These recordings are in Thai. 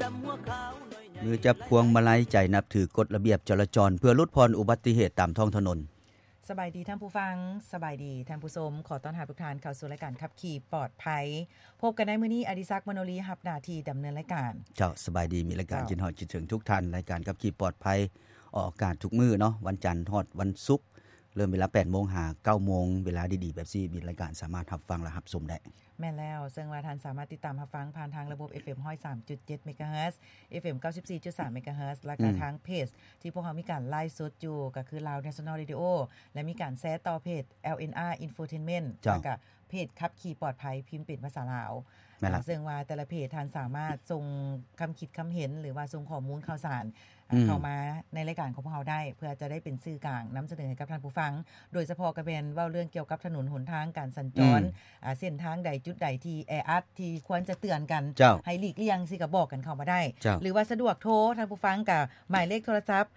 มือจับพวงมาลัยใจนับถือกฎระเบียบจราจรเพื่อลดพรอุบัติเหตุตามท้องถนนสบายดีท่านผู้ฟังสบายดีท่านผู้ชมขอต้อนรับทุกท่านเข้าสู่รายการขับขี่ปลอดภัยพบกันในมื้อนี้อดิศักดิ์มโนรีรับหน้าที่ดำเนินรายการเจ้าสบายดีมีรายการคิดฮอดคิดถึงทุกท่านรายการขับขี่ปลอดภัยออกอากาศทุกมื้อเนาะวันจันทร์ฮอดวันศุกร์เริ่มเวลา 8:00 น หา 9:00 นเวลาดีๆแบบนี้มีรายการสามารถรับฟังและรับชมได้แม่นแล้วซึ่งว่าท่านสามารถติดตามรับฟังผ่านทางระบบ FM 103.7 เมกะเฮิรตซ์ FM 94.3 เมกะเฮิรตซ์และก็ทางเพจที่พวกเรามีการไลฟ์สดอยู่ก็คือ Lao National Radio และมีการแชร์ต่อเพจ LNR Infotainment แล้วก็เพจขับขี่ปลอดภัยพิมพ์เป็นภาษาลาวซึ่งว่าแต่ละเพจท่านสามารถส่งคำคิดคำเห็นหรือว่าส่งข้อมูลข่าวสารเข้ามาในรายการของพวกเราได้เพื่อจะได้เป็นสื่อกลางนําเสนอให้กับท่านผู้ฟังโดยเฉพาะก็เป็นเว้าเรื่องเกี่ยวกับถนนหนทางการสัญจรเส้นทางใดจุดใดที่แออัดที่ควรจะเตือนกันให้หลีกเลี่ยงสิก็บอกกันเข้ามาได้หรือว่าสะดวกโทรท่านผู้ฟังกับหมายเลขโทรศัพท์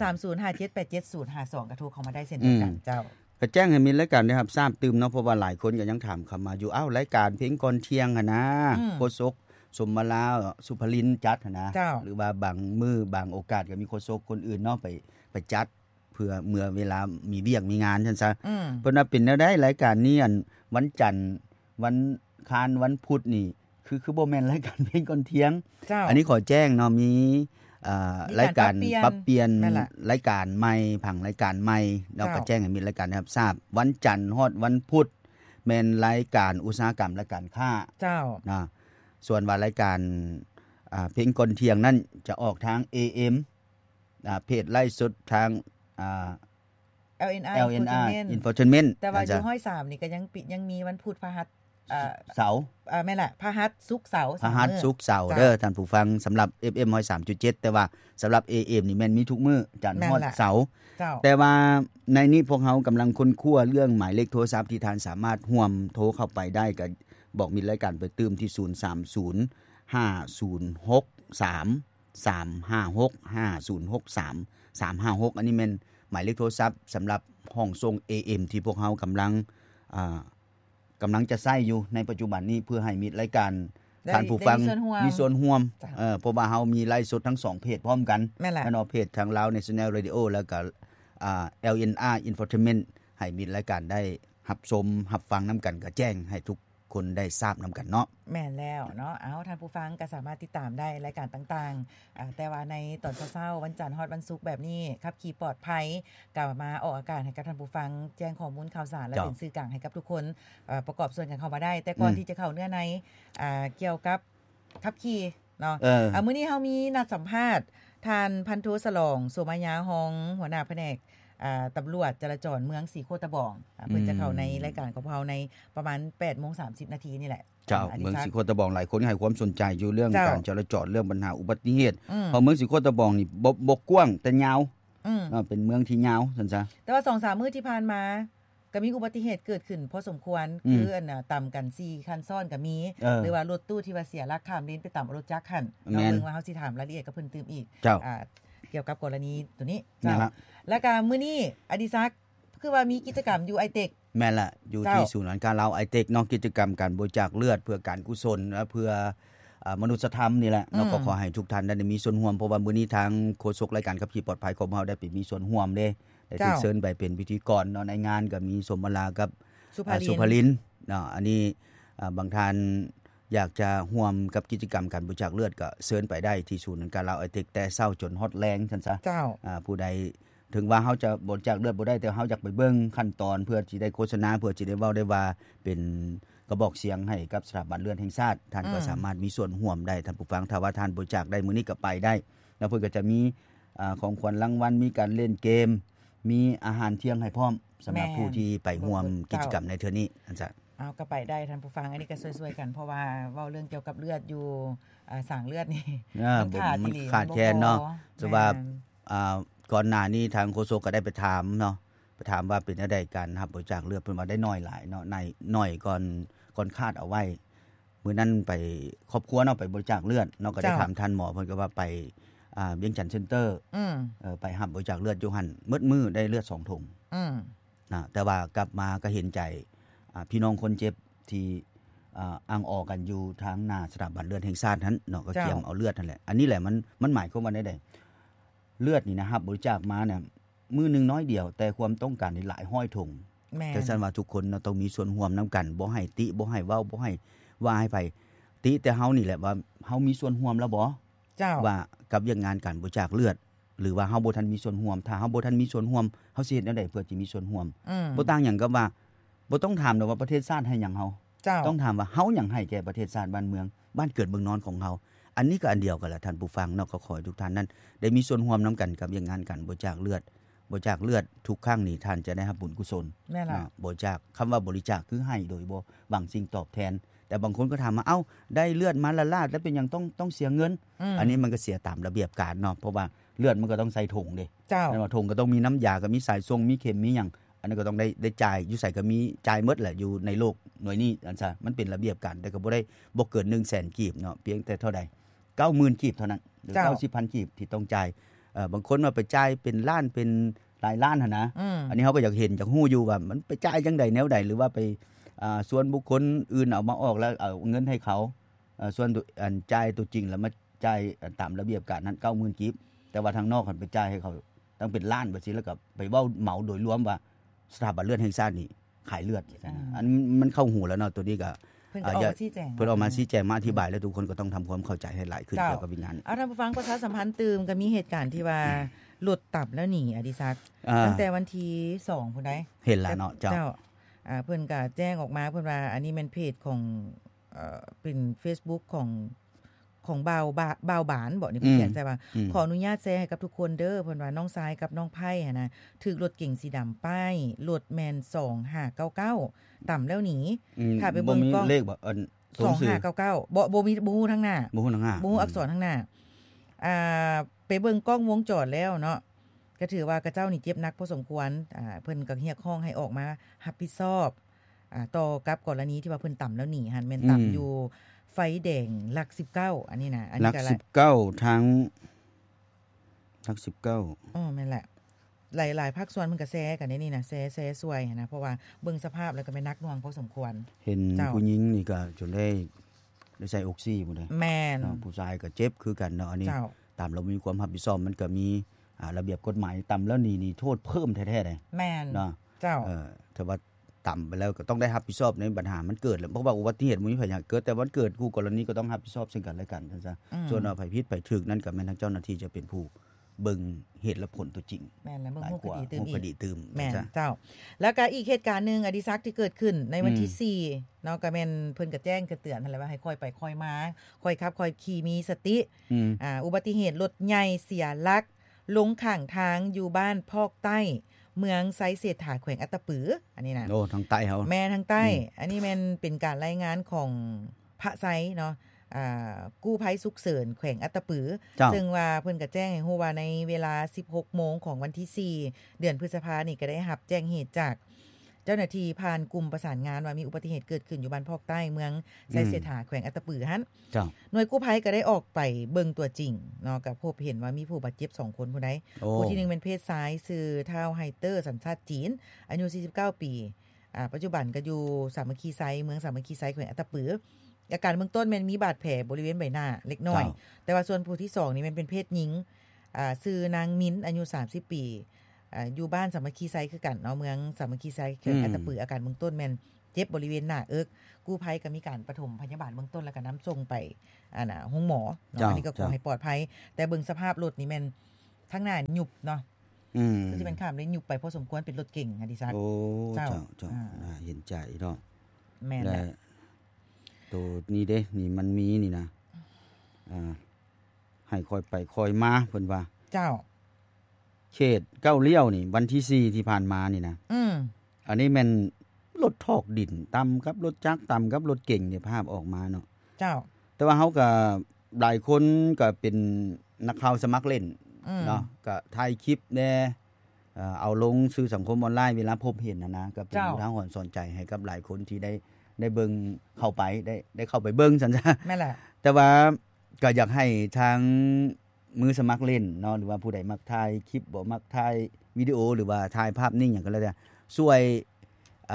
0305787052ก็โทรเข้ามาได้เช่นเดียวกันเจ้าก็แจ้งให้มีรายการได้ครับทราบตื่มเนาะเพราะว่าหลายคนก็ยังถามเข้ามาอยู่อ้าวรายการเพลงก่อนเที่ยงหั่นนะโฆษกสมมาลาสุภลินจัดหั่นนะหรือว่าบางมื้อบางโอกาสก็มีโฆษกคนอื่นเนาะไปจัดเพื่อเมื่อเวลามีเวียกมีงานซั่นซะเพิ่นว่าเป็นแนวใดรายการนี้อันวันจันทร์วันคารวันพุธนี่คือบ่แม่นรายการเพลงก่อนเที่ยงอันนี้ขอแจ้งเนาะมีรายการปรับเปลี่ยนรายการใหม่ผังรายการใหม่เราก็แจ้งให้มีรายการนะครับทราบวันจันทร์ฮอดวันพุธแม่นรายการอุตสาหกรรมและการค้าเจ้านะส่วนว่ารายการเพลงก่อนเที่ยงนั้นจะออกทาง AM เพจไลฟ์สดทาง LNR Infotainment แต่ว่าอยู่103นี่ก็ยังมีวันพุธพฤหัสเสาร์แม่นล่ะพฤหัสศุกร์เสาร์พฤหัสศุกร์เสาร์เด้อท่านผู้ฟังสำหรับ FM 103.7 แต่ว่าสำหรับ AM นี่แม่นมีทุกมื้อจันทร์ฮอดเสาร์แต่ว่าในนี้พวกเฮากำลังค้นคว้าเรื่องหมายเลขโทรศัพท์ที่ท่านสามารถร่วมโทรเข้าไปได้ก็บอกมีรายการไปตื้มที่030506356 อันนี้แม่นหมายเลขโทรศัพท์สำหรับห้องส่ง AM ที่พวกเฮากำลังจะใช้อยู่ในปัจจุบันนี้เพื่อให้มีรายการท่านผู้ฟังมีส่วนร่วมเพราะว่าเฮามีไลฟ์สดทั้ง2เพจพร้อมกันแนเพจทาง Lao National Radio แล้วก็LNR Infotainment ให้มีรายการได้รับชมรับฟังนํากันก็แจ้งให้ทุกคนได้ทราบนํากันเนาะแม่นแล้วเนาะเอาท่านผู้ฟังก็สามารถติดตามได้รายการต่างๆแต่ว่าในตอนเช้าๆวันจันทร์ฮอดวันศุกร์แบบนี้ขับขี่ปลอดภัยก็มาออกอากาศให้กับท่านผู้ฟังแจ้งข้อมูลข่าวสารและเป็นสื่อกลางให้กับทุกคนประกอบส่วนกันเข้ามาได้แต่ก่อนที่จะเข้าเนื้อในเกี่ยวกับขับขี่เนาะมื้อนี้เฮามีนัดสัมภาษณ์ท่านพันโทสลองโสมายาฮองหัวหน้าแผนกตำรวจจราจรเมืองสีโคตะบองเพิ่นจะเข้าในรายการของเราในประมาณ 8:30 นนี่แหละเจ้าเมืองสีโคตะบองหลายคนให้ความสนใจอยู่เรื่องการจราจรเรื่องปัญหาอุบัติเหตุเพราะเมืองสีโคตะบองนี่บ่กว้างแต่ยาวเป็นเมืองที่ยาวซั่นซะแต่ว่า 2-3 มื้อที่ผ่านมาก็มีอุบัติเหตุเกิดขึ้นพอสมควรคืออันต่ำกัน4คันซ้อนก็มีหรือว่ารถตู้ที่ว่าเสียหลักข้ามเลนไปต่ำรถจักรคันเราเบิ่งว่าเฮาสิถามรายละเอียดกับเพิ่นตื่มอีกเกี่ยวกับกรณีตัวนี้แล้วก็มื้อนี้อดิศักดิ์คือว่ามีกิจกรรมอยู่ไอเทคแม่นล่ะอยู่ที่ศูนย์การเราไอเทคเนาะกิจกรรมการบริจาคเลือดเพื่อการกุศลและเพื่อมนุษยธรรมนี่แหละเนาะก็ขอให้ทุกท่านได้มีส่วนร่วมเพราะว่ามื้อนี้ทางโฆษกรายการขับขี่ปลอดภัยของเฮาได้ไปมีส่วนร่วมเด้ได้ถูกเชิญไปเป็นพิธีกรเนาะในงานก็มีสมมาลากับสุภลินเนาะอันนี้บางท่านอยากจะร่วมกับกิจกรรมการบริจาคเลือดก็เชิญไปได้ที่ศูนย์การเราไอเทคแต่เช้าจนฮอดแลงซั่นซะผู้ใดถึงว่าเฮาจะบริจาคเลือดบ่ได้แต่เฮาอยากไปเบิ่งขั้นตอนเพื่อสิได้โฆษณาเพื่อสิได้เว้าได้ว่าเป็นกระบอกเสียงให้กับสถาบันเลือดแห่งชาติท่านก็สามารถมีส่วนร่วมได้ท่านผู้ฟังถ้าว่าท่านบริจาคได้มื้อนี้ก็ไปได้แล้วเพิ่นก็จะมีของขวัญรางวัลมีการเล่นเกมมีอาหารเที่ยงให้พร้อมสำหรับผู้ที่ไปร่วมกิจกรรมในเทื่อนี้อันจะเอาก็ไปได้ท่านผู้ฟังอันนี้ก็ช่วยๆกันเพราะว่าเว้าเรื่องเกี่ยวกับเลือดอยู่สร้างเลือดนี่มันขาดแคลนเนาะสว่าก่อนหน้านี้ทางโฆษกก็ได้ไปถามเนาะไปถามว่าเป็นจังได๋การรับบริจาคเลือดเพิ่นว่าได้น้อยหลายเนาะน้อยก่อนคาดเอาไว้มื้อนั้นไปครอบครัวเนาะไปบริจาคเลือดเนาะก็ได้ถามท่านหมอเพิ่นก็ว่าไปเวียงจันทน์เซ็นเตอร์ไปรับบริจาคเลือดอยู่หั่นหมดมื้อได้เลือด2ถุงนะแต่ว่ากลับมาก็เห็นใจพี่น้องคนเจ็บที่อ้างออกกันอยู่ทางหน้าสถาบันเลือดแห่งชาตินั้นเนาะก็เกี่ยมเอาเลือดนั่นแหละอันนี้แหละมันหมายความว่าได้เลือดนี่นะครับบริจาคมาเนี่ยมื้อนึงน้อยเดียวแต่ความต้องการนี่หลายร้อยถุงจังซั่นว่าทุกคนเนาะต้องมีส่วนร่วมนํากันบ่ให้ติบ่ให้เว้าบ่ให้ว่าให้ไปติแต่เฮานี่แหละว่าเฮามีส่วนร่วมแล้วบ่เจ้าว่ากับเรื่องงานการบริจาคเลือดหรือว่าเฮาบ่ทันมีส่วนร่วมถ้าเฮาบ่ทันมีส่วนร่วมเฮาสิเฮ็ดแนวใดเพื่อสิมีส่วนร่วมบ่ต่างหยังกับว่าบ่ต้องถามดอกว่าประเทศชาติให้หยังเฮาต้องถามว่าเฮาหยังให้แก่ประเทศชาติบ้านเมืองบ้านเกิดเมืองนอนของเฮาอันนี้ก็อันเดียวกันแหละท่านผู้ฟังเนาะก็ขอให้ทุกท่านนั้นได้มีส่วนร่วมนํากันกับเรื่องงานการบริจาคเลือดทุกครั้งนี่ท่านจะได้รับบุญกุศลแม่นล่ะบริจาคคําว่าบริจาคคือให้โดยบ่หวังสิ่งตอบแทนแต่บางคนก็ถามว่าเอ้าได้เลือดมาละลาดแล้วเป็นหยังต้องเสียเงินอันนี้มันก็เสียตามระเบียบการเนาะเพราะว่าเลือดมันก็ต้องใส่ถุงเด้แม่นว่าถุงก็ต้องมีน้ำยาก็มีสายทรงมีเข็มมีหยังอันนั้นก็ต้องได้จ่ายอยู่ไสก็มีจ่ายหมดแหละอยู่ในโลกหน่วยนี้อันซะมันเป็นระเบียบการแต่ก็บ่ได้บ่เกิน 100,000 กีบเนาะเพียงแต่เท่าใด 90,000 กีบเท่านั้นหรือ 90,000 กีบที่ต้องจ่ายบางคนว่าไปจ่ายเป็นล้านเป็นหลายล้านหั่นนะอันนี้เฮาก็อยากเห็นอยากฮู้อยู่ว่ามันไปจ่ายจังได๋แนวใดหรือว่าไปส่วนบุคคลอื่นเอามาออกแล้วเอาเงินให้เขาส่วนอันจ่ายตัวจริงแล้วมาจ่ายตามระเบียบการนั้น 90,000 กีบแต่ว่าทางนอกเพิ่นไปจ่ายให้เขาต้องเป็นล้านบัดนี้แล้วก็ไปเว้าเหมาโดยรวมว่าสถาบันเลือดแห่งชาตินี่ขายเลือดอันมันเข้าหูแล้วเนาะตัวนี้ก็เพิ่นก็ออกมาชี้แจงเพิ่นออกมาชี้แจงมาอธิบายแล้วทุกคนก็ต้องทำความเข้าใจให้หลายขึ้นเกี่ยวกับวิญญาณท่านผู้ฟังประชาสัมพันธ์ตื่มก็มีเหตุการณ์ที่ว่าหลุดตับแล้วหนีอดิศักดิ์ตั้งแต่วันที่2พุ่นได้เห็นแล้วเนาะเจ้าเพิ่นก็แจ้งออกมาเพิ่นว่าอันนี้แม่นเพจของเป็น Facebook ของบ่าวบานบ่นี่เพิ่นเขียนใช่ว่าขออนุญาตแชร์ให้กับทุกคนเด้อเพิ่นว่าน้องชายกับน้องไผ่หั่นน่ะถูกรถเก๋งสีดำป้ายรถแมน2599ต่ำแล้วหนีถ้าไปเบิ่งกล้องเลขบ่ 2599บ่มีบ่ฮู้ทางหน้าบ่ฮู้ทางหน้าบ่ฮู้อักษรทางหน้าไปเบิ่งกล้องวงจรแล้วเนาะก็ถือว่ากระเจ้านี่เจ็บหนักพอสมควรเพิ่นก็เรียกร้องให้ออกมารับผิดชอบต่อกับกรณีที่ว่าเพิ่นต่ำแล้วหนีหั่นแม่นต่ำอยู่ไฟแดงหลัก19อันนี้นะอันนี้ก็หลัก19ทางหลัก19 แม่นแหละหลายๆภาคส่วนเพิ่นก็แชร์กันในนี่นะแชร์สวยนะเพราะว่าเบิ่งสภาพแล้วก็แม่นนักหน่วงพอสมควรเห็นผู้หญิงนี่ก็จนได้ใส่ออกซิบ่ได้แม่นผู้ชายก็เจ็บคือกันเนาะอันนี้ตามเรามีความรับผิดชอบมันก็มีระเบียบกฎหมายต่ำแล้วนี่โทษเพิ่มแท้ๆเลยแม่นเนาะเจ้าถ้าว่าต่ำไปแล้วก็ต้องได้รับผิดชอบในปัญหามันเกิดแล้วเพราะว่าอุบัติเหตุมันมีภัยเกิดแต่วันเกิดคู่กรณีก็ต้องรับผิดชอบซึ่งกันและกันซั่นซะส่วนภัยพิษภัยถึกนั่นก็แม่นทางเจ้าหน้าที่จะเป็นผู้เบิ่งเหตุและผลตัวจริงแม่นแล้วเบิ่งฮู้คดีตื่มแม่นเจ้าแล้วก็อีกเหตุการณ์นึงอดิศักดิ์ที่เกิดขึ้นในวันที่4เนาะก็แม่นเพิ่นก็แจ้งก็เตือนหั่นแหละว่าให้ค่อยไปค่อยมาค่อยขับค่อยขี่มีสติอุบัติเหตุรถใหญ่เสียหลักลงข้างทางอยู่บ้านพอกใต้เมืองไซเศรษฐาแขวงอัตตปืออันนี้นะโอ้ทางใต้เฮาแม่ทางใต้อันนี้แม่นเป็นการรายงานของพระไซเนาะกู้ภัยฉุกเฉินแขวงอัตตปือซึ่งว่าเพิ่นก็แจ้งให้ฮู้ว่าในเวลา 16:00 นของวันที่4เดือนพฤษภาคมนี้ก็ได้รับแจ้งเหตุจากเจ้าหน้าที่ผ่านกลุ่มประสานงานว่ามีอุบัติเหตุเกิดขึ้นอยู่บ้านพอกใต้เมืองไซเศรษฐาแขวงอัตตปือหั่นหน่วยกู้ภัยก็ได้ออกไปเบิ่งตัวจริงเนาะก็พบเห็นว่ามีผู้บาดเจ็บ2คนผู้ใดผู้ที่1เป็นเพศชายชื่อท้าวไฮเตอร์สัญชาติจีนอายุ49ปีปัจจุบันก็อยู่สามัคคีไซเมืองสามัคคีไซแขวงอัตตปืออาการเบื้องต้นแม่นมีบาดแผลบริเวณใบหน้าเล็กน้อยแต่ว่าส่วนผู้ที่2นี่มันเป็นเพศหญิงชื่อนางมิ้นอายุ30ปีอยู่บ้านสามัคคีไซคือกันเนาะเมืองสามัคคีไซแขวงอัตตปืออาการเบื้องต้นแม่นเจ็บบริเวณหน้าเอิกกู้ภัยก็มีการปฐมพยาบาลเบื้องต้นแล้วก็นําส่งไปห้องหมอเนาะอันนี้ก็ขอให้ปลอดภัยแต่เบิ่งสภาพรถนี่แม่นทั้งหน้ายุบเนาะก็สิเป็นข้ามได้ยุบไปพอสมควรเป็นรถเก่งอดิศักดิ์โอ้เจ้าเห็นใจเนาะแม่นแหละตัวนี้เด้นี่มันมีนี่นะให้ค่อยไปค่อยมาเพิ่นว่าเจ้าเขตเก้าเลี้ยวนี่วันที่4ที่ผ่านมานี่นะอันนี้แม่นรถทอกดินต่ํากับรถจักรต่ํากับรถเก่งนี่ภาพออกมาเนาะเจ้าแต่ว่าเฮาก็หลายคนก็เป็นนักข่าวสมัครเล่นเนาะก็ถ่ายคลิปแน่เอาลงสื่อสังคมออนไลน์เวลาพบเห็นนะก็เป็นอุทาหรณ์สอนใจให้กับหลายคนที่ได้เบิ่งเข้าไปได้เข้าไปเบิ่งซั่นซะแม่นล่ะแต่ว่าก็อยากให้ทางมือสมัครเล่นเนาะหรือว่าผู้ใดมักถ่ายคลิปบ่มักถ่ายวิดีโอหรือว่าถ่ายภาพนิ่งหยังก็แล้วแต่ช่วย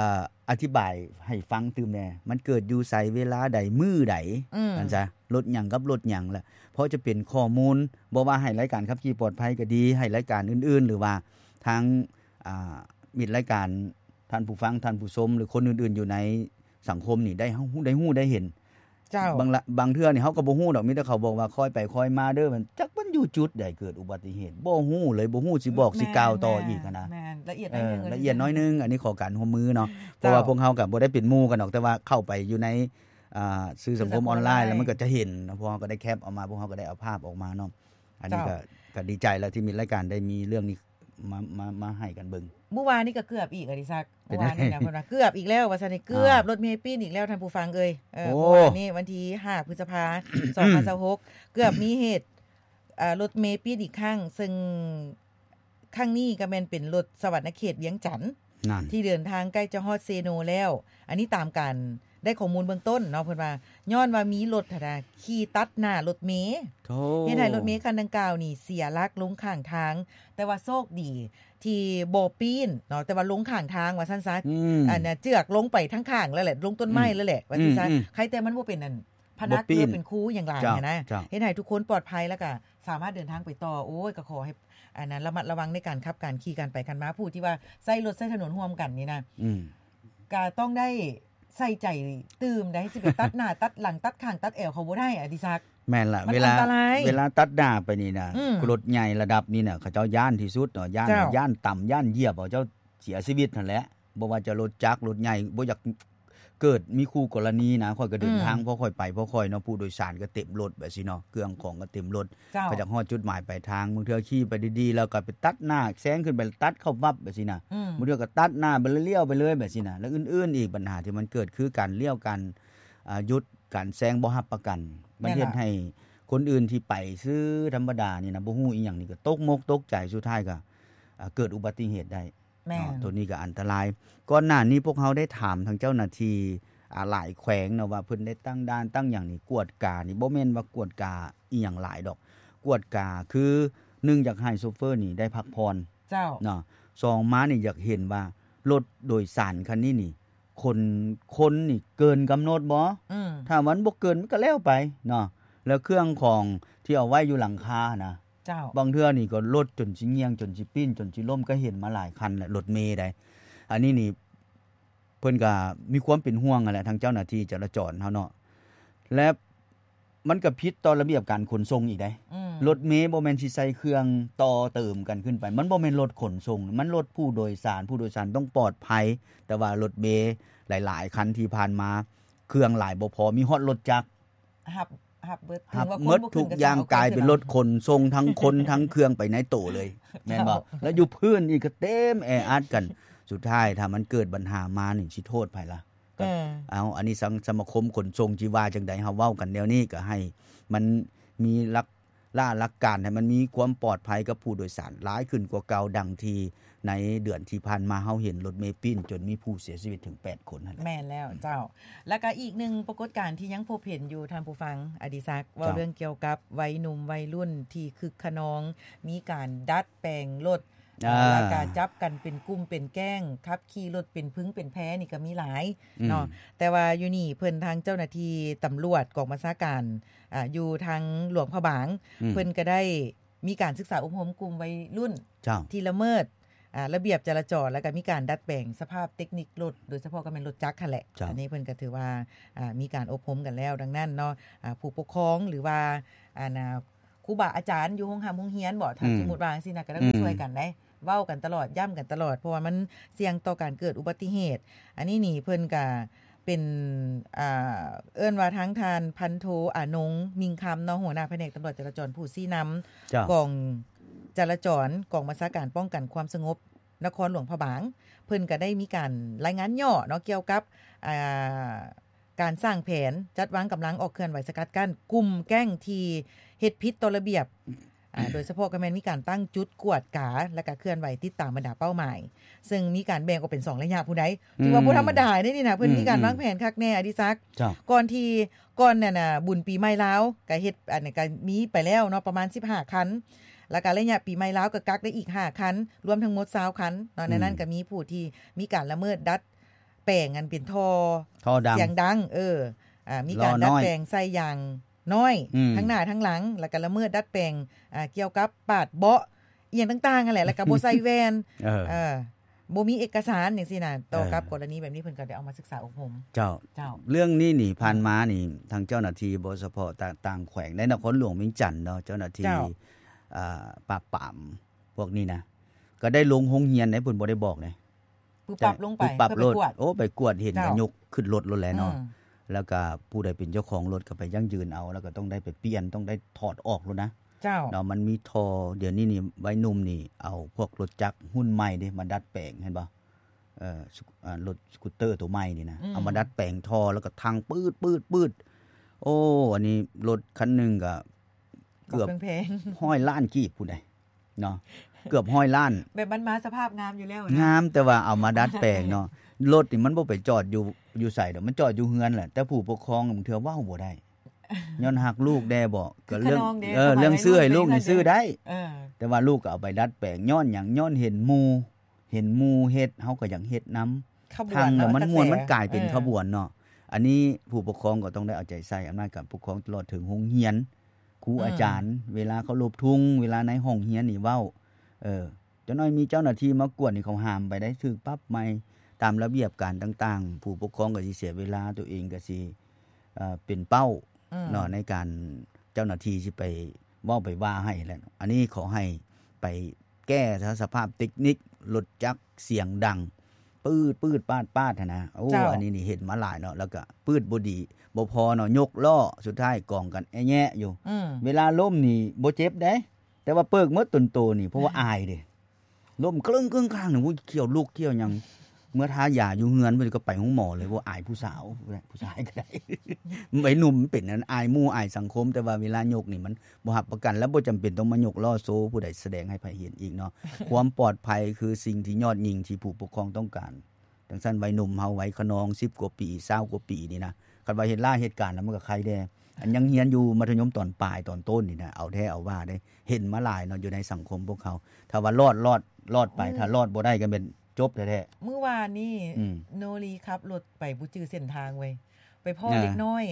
อธิบายให้ฟังตื่มแน่มันเกิดอยู่ไสเวลาใดมื้อใดนั่นซะรถหยังกับรถหยังล่ะเพราะจะเป็นข้อมูลบ่ว่าให้รายการขับขี่ปลอดภัยก็ดีให้รายการอื่นๆหรือว่าทางมิตรรายการท่านผู้ฟังท่านผู้ชมหรือคนอื่นๆอยู่ในสังคมนี่ได้ฮู้ได้เห็นเจ้าบางเทื่อนี่เฮาก็บ่ฮู้ดอกมีแต่เขาบอกว่าค่อยไปค่อยมาเด้อมันจักมันอยู่จุดใดเกิดอุบัติเหตุบ่ฮู้เลยบ่ฮู้สิบอกสิกล่าวต่ออีกนะแม่นละเอียดน้อยนึงละเอียดน้อยนึงอันนี้ขอการร่วมมือเนาะเพราะว่าพวกเฮาก็บ่ได้เป็นหมู่กันดอกแต่ว่าเข้าไปอยู่ในสื่อสังคมออนไลน์แล้วมันก็จะเห็นพวกเฮาก็ได้แคปออกมาพวกเฮาก็ได้เอาภาพออกมาเนาะอันนี้ก็ดีใจแล้วที่มีรายการได้มีเรื่องนี้มาให้กันเบิ่งเมื่อวานนี้ก็เกือบอีกอดิศักดิ์เมื่อวานนี้นะเพิ่นว่าเกือบอีกแล้วว่าซั่นนี่เกือบรถเมล์ปีนอีกแล้วท่านผู้ฟังเอ้ยเมื่อวานนี้วันที่5พฤษภาคม2026เกือบมีเหตุรถเมล์ปีนอีกครั้งซึ่งครั้งนี้ก็แม่นเป็นรถสวรรณเขตเวียงจันทน์ที่เดินทางใกล้จะฮอดเซโนแล้วอันนี้ตามกันได้ข้อมูลเบื้องต้นเนาะเพิ่นว่าย้อนว่ามีรถขี่ตัดหน้ารถเมล์เฮ็ดให้รถเมล์คันดังกล่าวนี่เสียหลักลงข้างทางแต่ว่าโชคดีที่บ่ปีนเนาะแต่ว่าลงข้างทางว่าซั่นซะอันน่ะเจือกลงไปทั้งข้างแล้วแหละลงต้นไม้แล้วแหละว่าซั่นซะใครแต่มันบ่เป็นนั่นพนักหรือเป็นครูอย่างหลายนะเฮ็ดให้ทุกคนปลอดภัยแล้วก็สามารถเดินทางไปต่อโอ้ยก็ขอให้อันนั้นระมัดระวังในการขับการขี่กันไปกันมาผู้ที่ว่าใช้รถใช้ถนนร่วมกันนี่นะก็ต้องได้ใส่ใจตื่มได้สิไปตัดหน้าตัดหลังตัดข้างตัดแอวเขาบ่ได้อดิศักดิ์แม่นล่ะเวลาตัดหน้าไปนี่น่ะรถใหญ่ระดับนี้น่ะเขาเจ้าย่านที่สุดเนาะย่านต่ำย่านเหยียบเอาเจ้าเสียชีวิตนั่นแหละบ่ว่าจะรถจักรรถใหญ่บ่อยากเกิดมีคู่กรณีนะค่อยก็เดินทางพอค่อยไปพอค่อยเนาะผู้โดยสารก็เต็มรถแบบซี่เนาะเครื่องของก็เต็มรถก็จะฮอดจุดหมายปลายทางบางเทื่อขี่ไปดีๆแล้วก็ไปตัดหน้าแซงขึ้นไปตัดเข้าวับแบบซี่นะบางเทื่อก็ตัดหน้าไปเลี้ยวไปเลยแบบซี่นะแล้วอื่นๆอีกปัญหาที่มันเกิดคือการเลี้ยวกันหยุดการแซงบ่รับประกันมันเฮ็ดให้คนอื่นที่ไปซื้อธรรมดานี่นะบ่ฮู้อีหยังนี่ก็ตกมกตกใจสุดท้ายก็เกิดอุบัติเหตุได้ตัวนี้ก็อันตรายก่อนหน้านี้พวกเฮาได้ถามทางเจ้าหน้าที่หลายแขวงเนาะว่าเพิ่นได้ตั้งด่านตั้งหยังนี่กวดกานี่บ่แม่นว่ากวดกาอีหยังหลายดอกกวดกาคือ1อยากให้โชเฟอร์นี่ได้พักผ่อนเจ้าเนาะ2มานี่อยากเห็นว่ารถโดยสารคันนี้นี่คนนี่เกินกำหนดบ่ถ้ามันบ่เกินมันก็แล้วไปเนาะแล้วเครื่องของที่เอาไว้อยู่หลังคานะเจ้าบางเทื่อนี่ก็รถจนสิเงียงจนสิปิ้นจนสิล้มก็เห็นมาหลายคันแหละรถเมล์ได้อันนี้นี่เพิ่นก็มีความเป็นห่วงนั่นแหละทางเจ้าหน้าที่จราจรเฮาเนาะและมันก็ผิดต่อระเบียบการขนส่งอีกได้รถเมล์บ่แม่นสิใส่เครื่องต่อเติมกันขึ้นไปมันบ่แม่นรถขนส่งมันรถผู้โดยสารต้องปลอดภัยแต่ว่ารถเมล์หลายๆคันที่ผ่านมาเครื่องหลายบ่พอมีฮอดรถจักรหับเบิดถึงว่าคนบ่ทุกอย่างกลายเป็นรถขนส่งทั้งคนทั้งเครื่องไปในโตเลยแม่นบ่แล้วอยู่พื้นอีกก็เต็มแออัดกันสุดท้ายถ้ามันเกิดปัญหามานี่สิโทษไผล่ะก็อันนี้สมาคมขนส่งจิว่าจังได๋เฮาเว้ากันแนวนี้ก็ให้มันมีหลักการให้มันมีความปลอดภัยกับผู้โดยสารหลายขึ้นกว่าเก่าดังที่ในเดือนที่ผ่านมาเฮาเห็นรถเมล์ปิ้นจนมีผู้เสียชีวิตถึง8คนนั่นแหละแม่นแล้วเจ้าแล้วก็อีกนึงปรากฏการณ์ที่ยังพบเห็นอยู่ท่านผู้ฟังอดิศักดิ์ว่าเรื่องเกี่ยวกับวัยหนุ่มวัยรุ่นที่คึกขนองมีการดัดแปลงรถแล้วก็จับกันเป็นกลุ่มเป็นแก๊งขับขี่รถเป็นพึ่งเป็นแพ้นี่ก็มีหลายเนาะแต่ว่าอยู่นี่เพิ่นทางเจ้าหน้าที่ตำรวจกองบัญชาการอยู่ทางหลวงพระบางเพิ่นก็ได้มีการศึกษาอบรมกลุ่มวัยรุ่นที่ละเมิดระเบียบจราจรแล้วก็มีการดัดแปลงสภาพเทคนิครถโดยเฉพาะก็เป็นรถจักรคั่นแหละอันนี้เพิ่นก็ถือว่ามีการอบรมกันแล้วดังนั้นเนาะผู้ปกครองหรือว่าครูบาอาจารย์อยู่โรงเรียนบ่ถ้าสมมุติว่าจังซี่นะก็ต้องช่วยกันได้เว้ากันตลอดย้ำกันตลอดเพราะว่ามันเสี่ยงต่อการเกิดอุบัติเหตุอันนี้นี่เพิ่นก็เป็นเอิ้นว่าทั้งทานพันโทอานงมิงคำเนาะหัวหน้าแผนกตำรวจจราจรผู้ชี้นำกองจราจรกองบัญชาการป้องกันความสงบนครหลวงพระบางเพิ่นก็ได้มีการรายงานย่อเนาะเกี่ยวกับการสร้างแผนจัดวางกำลังออกเคลื่อนไหวสกัดกั้นกลุ่มแก๊งที่เฮ็ดผิดต่อระเบียบโดยเฉพาะก็แม่นมีการตั้งจุดกวดกาและก็เคลื่อนไหวติดตามบรรดาเป้าหมายซึ่งมีการแบ่งออกเป็น2ระยะผู้ใดถือว่าบ่ธรรมดาเด้นี่นะเพิ่นมีการวางแผนคักแน่อดิศักดิ์ก่อนนั่นน่ะบุญปีใหม่ลาวก็เฮ็ดอันนี้ก็มีไปแล้วเนาะประมาณ15คันแล้วก็ระยะปีใหม่ลาวก็กักได้อีก5คันรวมทั้งหมด20คันเนาะในนั้นก็มีผู้ที่มีการละเมิดดัดแปลงอันเป็นท่อดังเสียงดังมีการดัดแปลงใส่อย่างน้อยทั้งหน้าทั้งหลังแล้วก็ละเมิดดัดแปลงเกี่ยวกับปาดเบาะอีหยังต่างๆนั่นแหละแล้วก็บ่ใส่แว่นบ่มีเอกสารจังซี่น่ะต่อกับกรณีแบบนี้เพิ่นก็ได้เอามาศึกษาอบรมเจ้าเรื่องนี้นี่ผ่านมานี่ทางเจ้าหน้าที่บสพต่างแขวงในนครหลวงเวียงจันทน์เนาะเจ้าหน้าที่ปราบปรามพวกนี้นะก็ได้ลงโรงเรียนให้เพิ่นบ่ได้บอกเลยปึ๊บปรับลงไปเพื่อไปกวดไปกวดเห็นก็ยกขึ้นรถแหละเนาะแล้วก็ผู้ใดเป็นเจ้าของรถก็ไปยั่งยืนเอาแล้วก็ต้องได้ไปเปลี่ยนต้องได้ถอดออกแล้วนะเจ้าเนาะมันมีทอเดี๋ยวนี้นี่วัยหนุ่มนี่เอาพวกรถจักรหุ้นใหม่ดิมาดัดแปลงเห็นบ่รถสกูตเตอร์ตัวใหม่นี่นะเอามาดัดแปลงทอแล้วก็ทังปืดโอ้อันนี้รถคันนึงก็เกือบ100 ล้านกีบผู้ใดเนาะเกือบ100 ล้านแบบมันมาสภาพงามอยู่แล้วงามแต่ว่าเอามาดัดแปลงเนาะรถนี่มันบ่ไปจอดอยู่ไสดอกมันจอดอยู่เฮือนแหละแต่ผู้ปกครองบางเทื่อเว้าบ่ได้ย้อนหักลูกแด่บ่ก็เรื่องซื้อให้ลูกนี่ซื้อได้แต่ว่าลูกก็เอาไปดัดแปลงย้อนหยังย้อนเห็นหมู่เฮ็ดเฮาก็อยากเฮ็ดนำทางแล้วมันม่วนมันกลายเป็นขบวนเนาะอันนี้ผู้ปกครองก็ต้องได้เอาใจใส่อำนาจการปกครองตลอดถึงโรงเรียนครูอาจารย์เวลาเขาลบทุ่งเวลาในห้องเรียนนี่เว้าจังน้อยมีเจ้าหน้าที่มากวดนี่เขาห้ามไปได้ถูกปรับใหม่ตามระเบียบการต่างๆผู้ปกครองก็สิเสียเวลาตัวเองก็สิเป็นเป้าเนาะในการเจ้าหน้าที่สิไปเว้าไปว่าให้แหละอันนี้ขอให้ไปแก้สภาพเทคนิครถจักรเสียงดังปืดปาดนะโอ้อันนี้นี่เห็นมาหลายเนาะแล้วก็ปืดบ่ดีบ่พอเนาะยกล้อสุดท้ายกองกันแอะอยู่เวลาล้มนี่บ่เจ็บเด้แต่ว่าเปิกหมดต้นโตนี่เพราะว่าอายเด้ล้มครึ่งข้างนี่เกี่ยวลูกเกี่ยวหยังเมื่อทายาอยู่เฮือนมันก็ไปห้องหมอเลยว่าอายผู้สาวผู้ชายก็ได้ไอ้หนุ่มเป็นนั้นอายหมู่อายสังคมแต่ว่าเวลายกนี่มันบ่รับประกันแล้วบ่จำเป็นต้องมายกล้อโซผู้ใดแสดงให้ไผเห็นอีกเนาะ ความปลอดภัยคือสิ่งที่ยอดยิ่งที่ผู้ปกครองต้องการจังซั่นวัยหนุ่มเฮาวัยขนอง10กว่าปี20กว่าปีนี่นะคันว่าเห็นเหตุการณ์แล้วมันก็ใครแด่อันยังเรียนอยู่มัธยมตอนปลายตอนต้นนี่นะเอาแท้เอาว่าได้เห็นมาหลายเนาะอยู่ในสังคมพวกเขาถ้าว่ารอดไปถ้ารอดบ่ได้ก็เป็นจบแท้ๆมื้อวานนี้โนรีขับรถไปบ่จื้อเส้นทางไว้ไปพ่อเด็กน้อย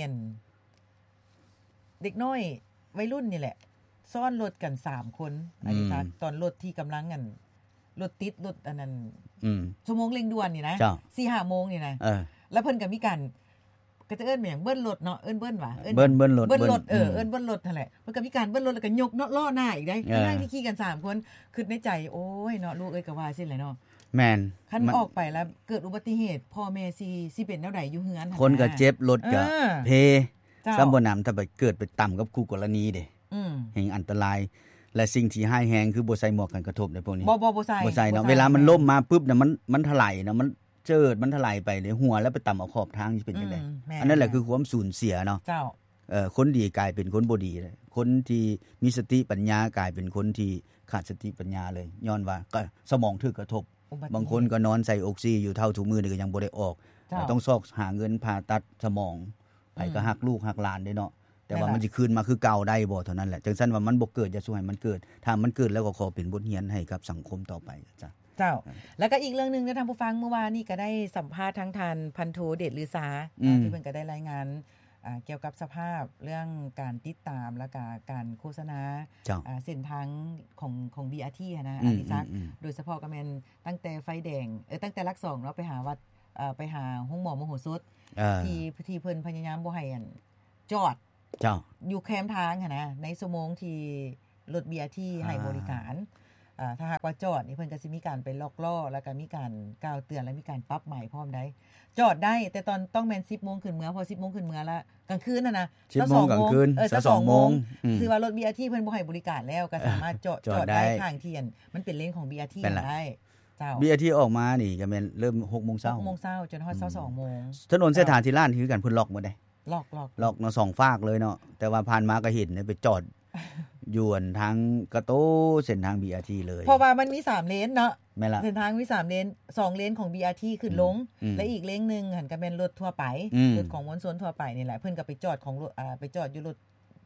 เด็กน้อยวัยรุ่นนี่แหละซ้อนรถกัน3คนอันนี้ค่ะตอนรถที่กำลังรถติดรถอันนั้นชั่วโมงเร่งด่วนนี่นะ 4-5 โมงนี่นะแล้วเพิ่นก็มีการก็จะเอิ้นแม่งเบิ้ลรถเนาะเอิ้นเบิ้ลว่ะเบิ้ลรถเอิ้นเบิ้ลรถนั่นแหละมันก็มีการเบิ้ลรถแล้วก็ยกเนาะล้อหน้าอีกได้นั่งที่ขี่กัน3คนคิดในใจโอ้ยเนาะลูกเอ้ยก็ว่าซิแหละเนาะแม่นคันออกไปแล้วเกิดอุบัติเหตุพ่อแม่สิเป็นแนวใดอยู่เฮือนคนก็เจ็บรถก็เพซ้ําบ่นำถ้าไปเกิดไปต่ำกับคู่กรณีเด้แห่งอันตรายและสิ่งที่ร้ายแรงคือบ่ใส่หมวกกันกระทบในพวกนี้บ่ใส่เนาะเวลามันล้มมาปึ๊บน่ะมันถลายเนาะมันเจิดมันถลายไปในหัวแล้วไปต่ำเอาขอบทางสิเป็นจังได๋อันนั้นแหละคือความสูญเสียเนาะเจ้าคนดีกลายเป็นคนบ่ดีเลยคนที่มีสติปัญญากลายเป็นคนที่ขาดสติปัญญาเลยย้อนว่าก็สมองถูกกระทบบางคนก็นอนใส่ออกซิอยู่เท่าทุกมื้อนี่ก็ยังบ่ได้ออกต้องซอกหาเงินผ่าตัดสมองไผก็ฮักลูกฮักหลานได้เนาะแต่ว่ามันสิคืนมาคือเก่าได้บ่เท่านั้นแหละจังซั่นว่ามันบ่เกิดอย่าสู้ให้มันเกิดถ้ามันเกิดแล้วก็ขอเป็นบทเรียนให้กับสังคมต่อไปจ้ะเจ้าแล้วก็อีกเรื่องนึงนะท่านผู้ฟังเมื่อวานนี้ก็ได้สัมภาษณ์ทางท่านพันโทเดชลือสาที่เพิ่นก็ได้รายงานเกี่ยวกับสภาพเรื่องการติดตามและการโฆษณาเส้นทางของ BRT นะอดิศักดิ์โดยเฉพาะก็แม่นตั้งแต่ไฟแดงตั้งแต่ลัก2เนาะไปหาวัดไปหาห้องหมอมโหสถที่เพิ่นพยายามบ่ให้จอดอยู่แคมทางนะในชั่วโมงที่รถ BRT ให้บริการถ้าหากว่าจอดนี่เพิ่นก็สิมีการไปล็อกล้อแล้วก็มีการกล่าวเตือนและมีการปรับใหม่พร้อมได้จอดได้แต่ตอนต้องแม่น 10:00 นขึ้นเมื่อพอ 10:00 นขึ้นเมื่อละกลางคืนน่ะนะ 2:00 นคืน 2:00 นคือว่ารถ BRT เพิ่นบ่ให้บริการแล้วก็สามารถจอดได้ทางเที่ยนมันเป็นเลนของ BRT ได้เจ้า BRT ออกมานี่ก็แม่นเริ่ม 6:00 น 6:00 นจนฮอด 22:00 นถนนเส้นทางที่ล้านคือกันเพิ่นล็อกหมดได้ล็อกเนาะ2ฝากเลยเนาะแต่ว่าผ่านมาก็เห็นไปจอดยวนทางกระโตเส้นทาง BRT เลยเพราะว่ามันมี3เลนเนาะเส้นทางมี3เลน2เลนของ BRT ขึ้นลงและอีกเลนนึงหั่นก็แม่นรถทั่วไปรถของมวลชนทั่วไปนี่แหละเพิ่นก็ไปจอดของรถไปจอดอยู่รถ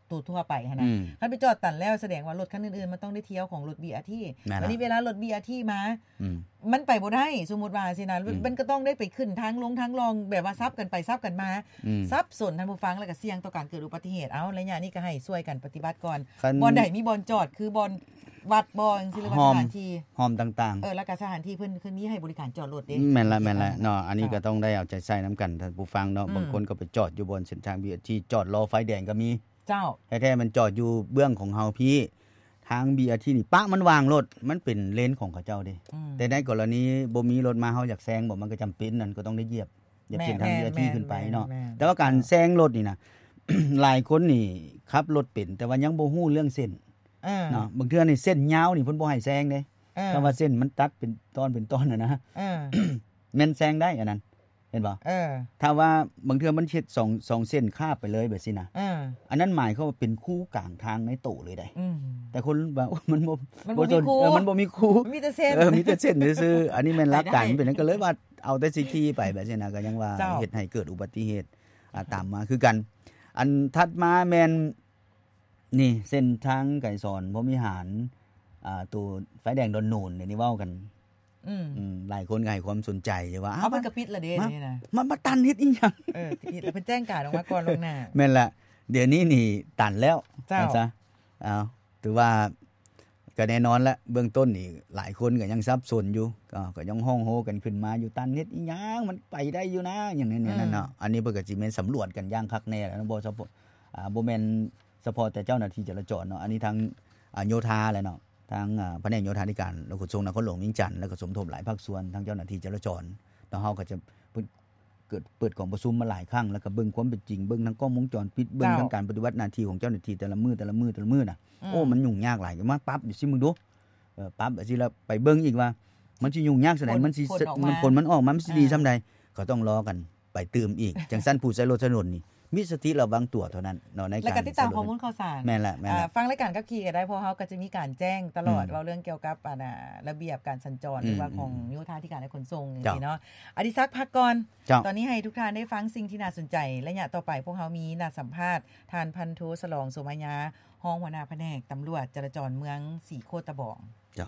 ทั่วไปหั่นน่ะคันไปจอดตันแล้วแสดงว่ารถคันอื่นๆมันต้องได้เที่ยวของรถ BRT วันนี้เวลารถ BRT มามันไปบ่ได้สมมุติว่าสินะมันก็ต้องได้ไปขึ้นทางลงทางรองแบบว่าซับกันไปซับกันมาซับสนท่านผู้ฟังแล้วก็เสี่ยงต่อการเกิดอุบัติเหตุเอาระยะนี้ก็ให้ช่วยกันปฏิบัติก่อนบ่อนใดมีบ่อนจอดคือบ่อนวัดบ่จังซี่หรือว่าสถานที่หอมต่างๆแล้วก็สถานที่เพิ่นมีให้บริการจอดรถเด้แม่นละเนาะอันนี้ก็ต้องได้เอาใจใส่นํากันท่านผู้ฟังเนาะบางคนก็ไปจอดอยู่บนเส้นทาง BRT จอดรอไฟแดงก็มีเจ้าแท้ๆมันจอดอยู่เบื้องของเฮาพี่ทาง BRT นี่ปะมันวางรถมันเป็นเลนของเขาเจ้าเด้แต่ในกรณีบ่มีรถมาเฮาอยากแซงบ่มันก็จําเป็นนั่นก็ต้องได้เหยียบเส้นทาง BRT ขึ้นไปเนาะแต่ว่าการแซงรถนี่นะ หลายคนนี่ขับรถเป็นแต่ว่ายังบ่ฮู้เรื่องเส้นเนาะบางเทื่อนี่เส้นยาวนี่เพิ่นบ่ให้แซงเด้เพราะว่าเส้นมันตัดเป็นตอนน่ะนะแม่นแซงได้อันนั้นเห็นบ่ถ้าว่าบางเทื่อมันเฮ็ด2เส้นคาบไปเลยแบบซี่นะอันนั้นหมายความว่าเป็นคู่กลางทางในโตเลยได้แต่คนว่ามันบ่มันบ่มีคู่มีแต่เส้นมีแต่เส้นซื่อๆอันนี้แม่นหลักการเป็นนั้นก็เลยว่าเอาแต่สิขี่ไปแบบซี่นะก็ยังว่าเฮ็ดให้เกิดอุบัติเหตุตามมาคือกันอันถัดมาแม่นนี่เส้นทางไก่สอนพรหมิหารตัวไฟแดงดอนนูนนี่เว้ากันหลายคนก็ให้ความสนใจว่ามันก็ปิดละเด้นี่นะมันตันเฮ็ดอีหยังปิดแล้วเพิ่นแจ้งการออกมาก่อนลงหน้าแม่นล่ะเดี๋ยวนี้นี่ตันแล้วซะถือว่าก็แน่นอนแล้วเบื้องต้นนี่หลายคนก็ยังสับสนอยู่ก็ยังฮ้องโฮกันขึ้นมาอยู่ตันเฮ็ดอีหยังมันไปได้อยู่นะอย่างนี้นั่นเนาะอันนี้เพิ่นก็สิแม่นสำรวจกันอย่างคักแน่แล้วบ่แม่นเฉพาะแต่เจ้าหน้าที่จราจรเนาะอันนี้ทางโยธาแหละเนาะทางแผนกโยธาธิการและขนส่งนครหลวงเวียงจันทน์แล้วก็สมทบหลายภาคส่วนทางเจ้าหน้าที่จราจรแล้วเฮาก็จะเปิดกองประชุมมาหลายครั้งแล้วก็เบิ่งความเป็นจริงเบิ่งทั้งกล้องวงจรปิดเบิ่งทั้งการปฏิบัติหน้าที่ของเจ้าหน้าที่แต่ละมื้อน่ะโอ้มันยุ่งยากหลายมาปรับอยู่ซิมึงดูปรับสิแล้วไปเบิ่งอีกว่ามันสิยุ่งยากซะไหนมันสิผลมันออกมามันสิดีซำใดก็ต้องรอกันไปเติมอีกจังซั่นผู้ใช้รถถนนนี่มีสติระวังตัวเท่านั้นเนาะในการแล้วก็ติดตามข้อมูลข่าวสารแม่นล่ะฟังรายการขับขี่ก็ได้เพราะเฮาก็จะมีการแจ้งตลอดว่าเรื่องเกี่ยวกับระเบียบการสัญจรหรือว่าของโยธาธิการและขนส่งนี่เนาะอดิศักดิ์พักก่อนตอนนี้ให้ทุกท่านได้ฟังสิ่งที่น่าสนใจระยะต่อไปพวกเฮามีนัดสัมภาษณ์ท่านพันโทสลองโสมายารองหัวหน้าแผนกตำรวจจราจรเมืองศรีโคตะบองจ้ะ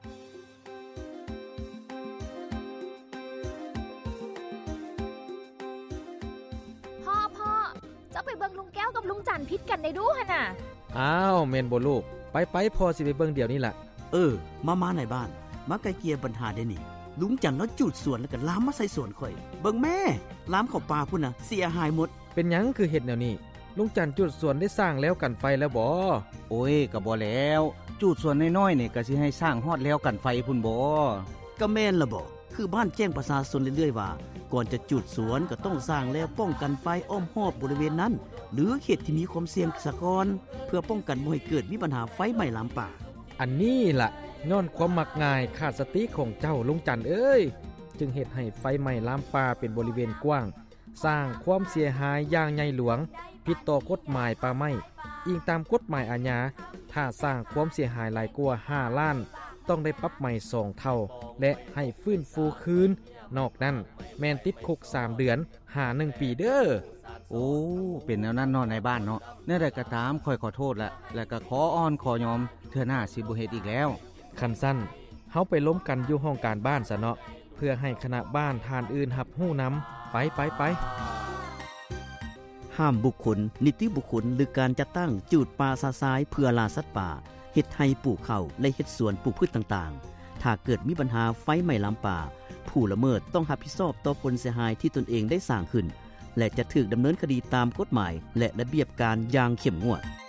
จะไปเบิ่งลุงแก้วกับลุงจันพิษกันได้ดูหั่นน่ะอ้าวแม่นบ่ลูกไปพอสิไปเบิ่งเดี๋ยวนี้ล่ะมาในบ้านมาไกลเกลี่ยปัญหาได้นี่ลุงจันแล้วจูดสวนแล้วก็ลามมาใส่สวนข่อยเบิ่งแม่ลามเข้าป่าพุ่นน่ะเสียหายหมดเป็นหยังคือเฮ็ดแนวนี้ลุงจันจุดสวนได้สร้างแล้วกันไฟแล้วบ่โอ้ยก็บ่แล้วจูดสวนน้อยๆนี่ก็สิให้สร้างฮอดแล้วกันไฟพุ่นบ่ก็แม่นล่ะบ่คือบ้านแจ้งประชาชนเรื่อยๆว่าก่อนจะจุดสวนก็ต้องสร้างแล้วป้องกันไฟอ้อมรอบบริเวณนั้นหรือเขตที่มีความเสี่ยงซะก่อนเพื่อป้องกันบ่ให้เกิดมีปัญหาไฟไหม้ลามป่าอันนี้ล่ะย้อนความมักง่ายขาดสติของเจ้าลุงจันเอ้ยจึงเฮ็ดให้ไฟไหม้ลามป่าเป็นบริเวณกว้างสร้างความเสียหายอย่างใหญ่หลวงผิดต่อกฎหมายป่าไม้อิงตามกฎหมายอาญาถ้าสร้างความเสียหายหลายกว่า5ล้านต้องได้ปรับใหม่2เท่าและให้ฟื้นฟูคืนนอกนั้นแม่นติดคุก3เดือนหา1ปีเด้อโอ้เป็นแนวนั้นเนาะในบ้านเนาะแนวใดก็ตามค่อยขอโทษและก็ขออ้อนขอยอมเทื่อหน้าสิบ่เฮ็ดอีกแล้วคันสั้นเฮาไปล้มกันอยู่ห้องการบ้านซะเนาะเพื่อให้คณะบ้านทานอื่นรับรู้นําไปห้ามบุคคลนิติบุคคลหรือการจัดตั้งจูดป่าซาซายเพื่อล่าสัตว์ป่าเฮ็ดให้ปลูกข้าวและเฮ็ดสวนปลูกพืชต่างๆถ้าเกิดมีปัญหาไฟไหม้ลามป่าผู้ละเมิดต้องรับผิดชอบต่อผลเสียหายที่ตนเองได้สร้างขึ้นและจะถูกดำเนินคดีตามกฎหมายและระเบียบการอย่างเข้มงวด